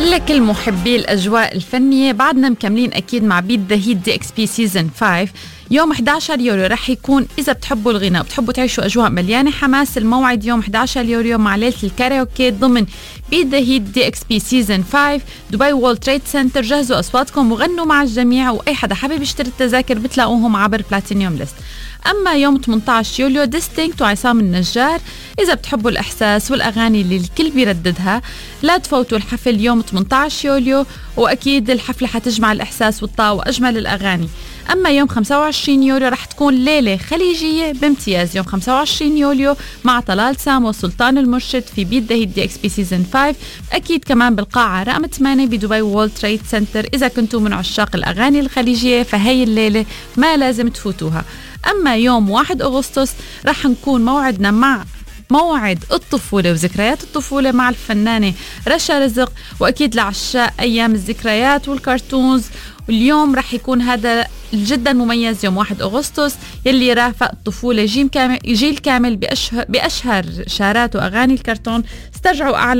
لكل محبي الأجواء الفنية بعدنا مكملين أكيد مع بيت ذا هيت دي اكس بي سيزن 5. يوم 11 يوليو رح يكون، إذا بتحبوا الغناء وبتحبوا تعيشوا أجواء مليانة حماس، الموعد يوم 11 يوليو مع ليلة الكاراوكي ضمن بيت ذا هيت دي اكس بي سيزن 5 دبي وورلد تريد سنتر. جهزوا أصواتكم وغنوا مع الجميع، وأي حدا حابب يشتري التذاكر بتلاقوهم عبر بلاتينيوم ليست. أما يوم 18 يوليو ديستينكت وعصام النجار. إذا بتحبوا الإحساس والأغاني اللي الكل بيرددها لا تفوتوا الحفل يوم 18 يوليو، وأكيد الحفلة حتجمع الإحساس والطاقة وأجمل الأغاني. أما يوم 25 يوليو رح تكون ليلة خليجية بامتياز يوم 25 يوليو مع طلال سامو وسلطان المرشد في بيت ذا هيت دي اكس بي سيزن 5، أكيد كمان بالقاعة رقم 8 بدبي وورلد تريد سنتر. إذا كنتوا من عشاق الأغاني الخليجية فهي الليلة ما لازم تفوتوها. أما يوم 1 أغسطس رح نكون موعدنا مع موعد الطفولة وذكريات الطفولة مع الفنانة رشا رزق، وأكيد لعشاق أيام الذكريات والكرتونز. واليوم رح يكون هذا جدا مميز يوم 1 أغسطس يلي رافق الطفولة جيل كامل بأشهر شارات وأغاني الكرتون. استرجعوا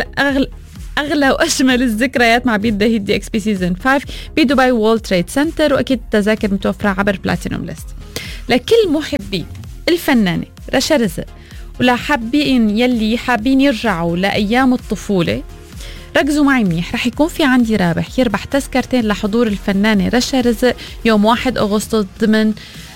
أغلى وأجمل الذكريات مع بيت ذا هيت دي اكس بي سيزن 5 بدبي وورلد تريد سنتر، وأكيد التذاكر متوفرة عبر بلاتينوم ليست. لكل محبي الفنانة رشا رزق ولحابين يلي حابين يرجعوا لأيام الطفولة ركزوا معي منيح. رح يكون في عندي رابح يربح تذكرتين لحضور الفنانة رشا رزق يوم 1 أغسطس ضمن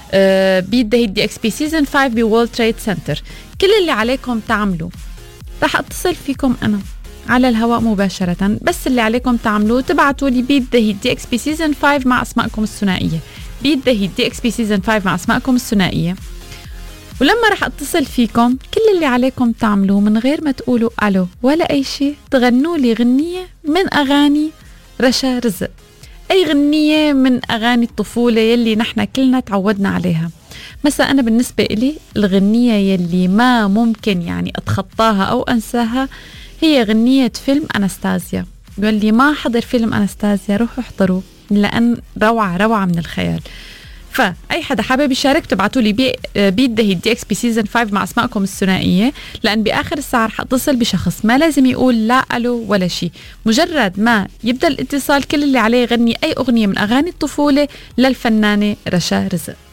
بيت ذا هيت دي اكس بي سيزن 5 بوورلد تريد سنتر. كل اللي عليكم تعملوا رح اتصل فيكم أنا على الهواء مباشرة، بس اللي عليكم تعملوه تبعتوا لي بيت ذا هيت دي اكس بي سيزن 5 مع أسماءكم الثنائية. بيت ذا هيت دي اكس بي سيزن 5 مع أسماءكم الثنائية. ولما رح اتصل فيكم كل اللي عليكم تعملوه من غير ما تقولوا ألو ولا أي شيء تغنوا لي غنية من أغاني رشا رزق، أي غنية من أغاني الطفولة يلي نحن كلنا تعودنا عليها. مثلا أنا بالنسبة إلي الغنية يلي ما ممكن يعني أتخطاها أو أنساها هي غنية فيلم أناستازيا. واللي ما حضر فيلم أناستازيا روحوا احضروه لأن روعة من الخيال. فأي حدا حابب يشارك تبعتوا لي بيت ذا هيت دي اكس بي سيزن 5 مع أسماءكم الثنائية، لأن بآخر الساعة رح أتصل بشخص ما لازم يقول لا ألو ولا شيء. مجرد ما يبدأ الاتصال كل اللي عليه يغني أي أغنية من أغاني الطفولة للفنانة رشا رزق.